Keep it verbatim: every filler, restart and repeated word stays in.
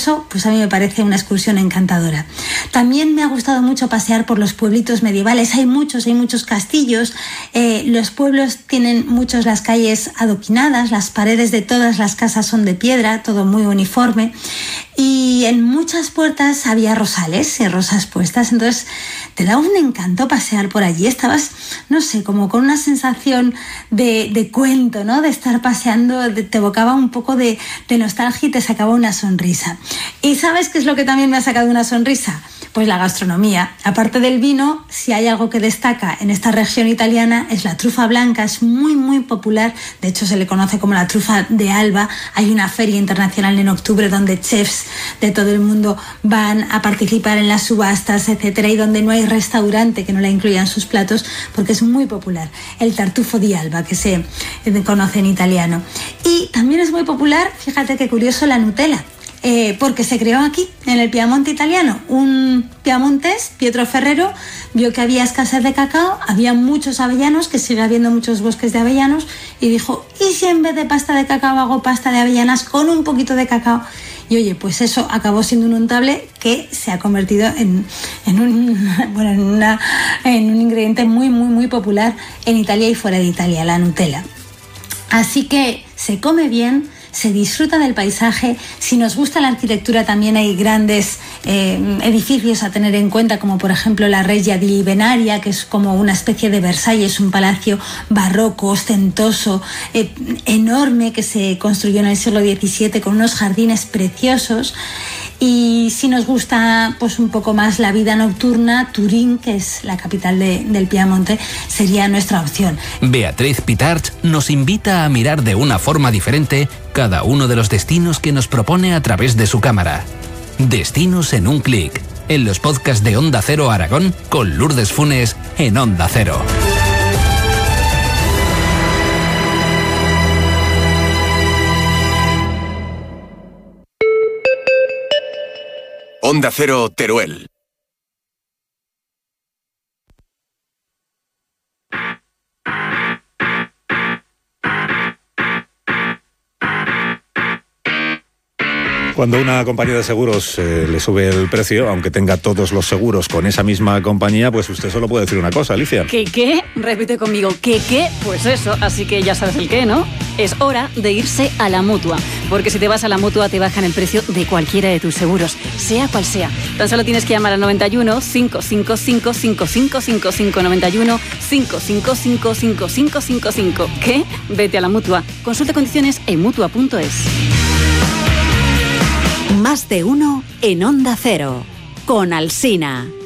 caso, pues a mí me parece una excursión encantadora. También me ha gustado mucho pasear por los pueblitos medievales. Hay muchos, hay muchos castillos. Eh, los pueblos tienen muchos las calles adoquinadas, las paredes de todas las casas son de piedra, todo muy uniforme. Y en muchas puertas había rosales y rosas puestas, entonces te da un encanto pasear por allí. Estabas, no sé, como con una sensación de, de cuento, ¿no? De estar paseando, de, te evocaba un poco de, de nostalgia y te sacaba una sonrisa. ¿Y sabes qué es lo que también me ha sacado una sonrisa? Pues la gastronomía. Aparte del vino, si hay algo que destaca en esta región italiana es la trufa blanca, es muy muy popular, de hecho se le conoce como la trufa de Alba. Hay una feria internacional en octubre donde chefs de todo el mundo van a participar en las subastas, etcétera, y donde no hay restaurante que no la incluya en sus platos porque es muy popular, el tartufo di Alba, que se conoce en italiano. Y también es muy popular, fíjate qué curioso, la Nutella. Eh, porque se creó aquí, en el Piamonte italiano. Un piamontés, Pietro Ferrero, vio que había escasez de cacao, había muchos avellanos, que sigue habiendo muchos bosques de avellanos, y dijo, ¿y si en vez de pasta de cacao hago pasta de avellanas con un poquito de cacao? Y oye, pues eso acabó siendo un untable que se ha convertido en, en, un, bueno, en, una, en un ingrediente muy, muy, muy popular en Italia y fuera de Italia, la Nutella. Así que se come bien, se disfruta del paisaje. Si nos gusta la arquitectura, también hay grandes eh, edificios a tener en cuenta, como por ejemplo la Reggia di Venaria, que es como una especie de Versalles, un palacio barroco, ostentoso, eh, enorme, que se construyó en el siglo diecisiete con unos jardines preciosos. Y si nos gusta pues un poco más la vida nocturna, Turín, que es la capital de, del Piamonte, sería nuestra opción. Beatriz Pitarch nos invita a mirar de una forma diferente cada uno de los destinos que nos propone a través de su cámara. Destinos en un clic, en los podcasts de Onda Cero Aragón con Lourdes Funes en Onda Cero. Onda Cero Teruel. Cuando una compañía de seguros eh, le sube el precio, aunque tenga todos los seguros con esa misma compañía, pues usted solo puede decir una cosa, Alicia. ¿Qué qué? Repite conmigo. ¿Qué qué? Pues eso, así que ya sabes el qué, ¿no? Es hora de irse a la Mutua, porque si te vas a la Mutua te bajan el precio de cualquiera de tus seguros, sea cual sea. Tan solo tienes que llamar al noventa y uno, cinco cinco cinco, cinco cinco cinco cinco, noventa y uno, cinco cinco cinco, cinco cinco cinco cinco. ¿Qué? Vete a la Mutua. Consulta condiciones en mutua punto es. Más de uno en Onda Cero, con Alsina.